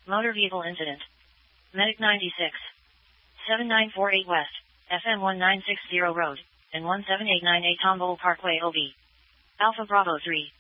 Motor vehicle incident. Medic 96. 7948 West, FM 1960 Road, and 17898 Tombole Parkway OB. Alpha Bravo 3.